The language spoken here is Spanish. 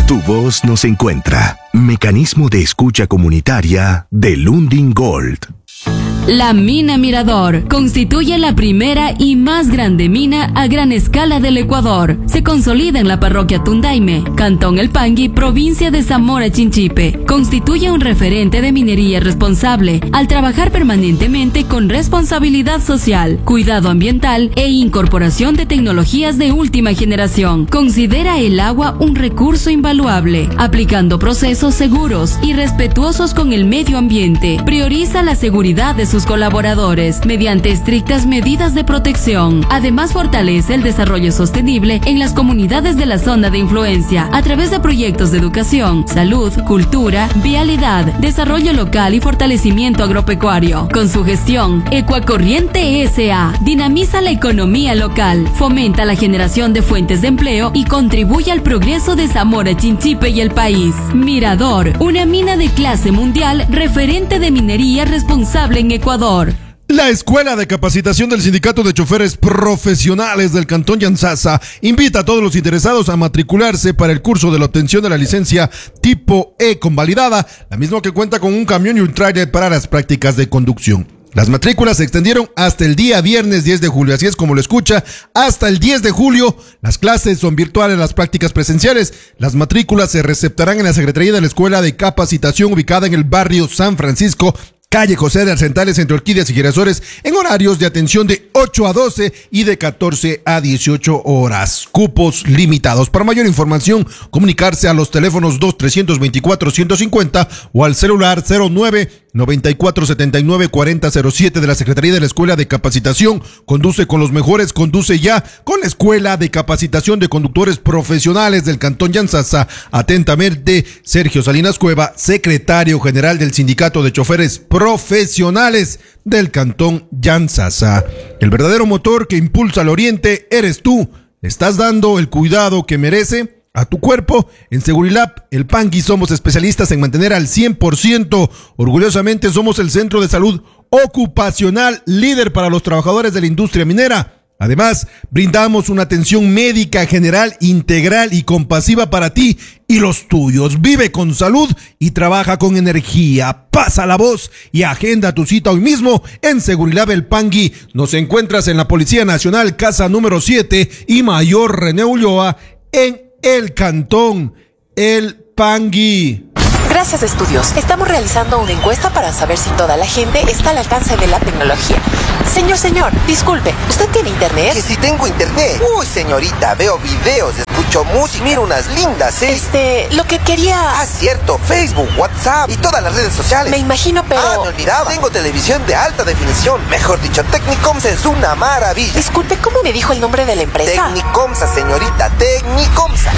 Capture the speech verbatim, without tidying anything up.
Tu voz nos encuentra. Mecanismo de escucha comunitaria de Lundin Gold. La mina Mirador constituye la primera y más grande mina a gran escala del Ecuador. Se consolida en la parroquia Tundaime, Cantón El Pangui, provincia de Zamora Chinchipe. Constituye un referente de minería responsable al trabajar permanentemente con responsabilidad social, cuidado ambiental e incorporación de tecnologías de última generación. Considera el agua un recurso invaluable, aplicando procesos seguros y respetuosos con el medio ambiente. Prioriza la seguridad de sus colaboradores mediante estrictas medidas de protección. Además, fortalece el desarrollo sostenible en las comunidades de la zona de influencia a través de proyectos de educación, salud, cultura, vialidad, desarrollo local y fortalecimiento agropecuario. Con su gestión, Ecuacorriente S A dinamiza la economía local, fomenta la generación de fuentes de empleo y contribuye al progreso de Zamora Chinchipe y el país. Mirador, una mina de clase mundial, referente de minería responsable en Ecuador. La Escuela de Capacitación del Sindicato de Choferes Profesionales del Cantón Yanzasa invita a todos los interesados a matricularse para el curso de la obtención de la licencia tipo E convalidada, la misma que cuenta con un camión y un tráiler para las prácticas de conducción. Las matrículas se extendieron hasta el día viernes diez de julio, así es como lo escucha, hasta el diez de julio. Las clases son virtuales, las prácticas presenciales. Las matrículas se receptarán en la Secretaría de la Escuela de Capacitación ubicada en el barrio San Francisco, calle José de Arcentales, entre Orquídeas y Girasoles, en horarios de atención de ocho a doce y de catorce a dieciocho horas. Cupos limitados. Para mayor información, comunicarse a los teléfonos dos tres dos cuatro, uno cinco cero o al celular cero nueve, noventa y cuatro, setenta y nueve, cuarenta cero siete de la Secretaría de la Escuela de Capacitación. Conduce con los mejores, conduce ya con la Escuela de Capacitación de Conductores Profesionales del Cantón Yanzasa. Atentamente, Sergio Salinas Cueva, secretario general del Sindicato de Choferes Profesionales del Cantón Yanzasa. El verdadero motor que impulsa al oriente eres tú. ¿Le estás dando el cuidado que merece a tu cuerpo? En Segurilab, El Pangui, somos especialistas en mantener al cien por ciento. Orgullosamente somos el centro de salud ocupacional líder para los trabajadores de la industria minera. Además, brindamos una atención médica general, integral y compasiva para ti y los tuyos. Vive con salud y trabaja con energía. Pasa la voz y agenda tu cita hoy mismo en Segurilab El Pangui. Nos encuentras en la Policía Nacional, casa número siete y Mayor René Ulloa en el Cantón El Pangui. Gracias, Estudios. Estamos realizando una encuesta para saber si toda la gente está al alcance de la tecnología. Señor, señor, disculpe, ¿usted tiene internet? Que si tengo internet. Uy, señorita, veo videos, escucho música, miro unas lindas series. Este, lo que quería... Ah, cierto, Facebook, WhatsApp y todas las redes sociales. Me imagino, pero... Ah, me olvidaba. Tengo televisión de alta definición. Mejor dicho, Tecnicomsa es una maravilla. Disculpe, ¿cómo me dijo el nombre de la empresa? Tecnicomsa, señorita, Tecnicomsa.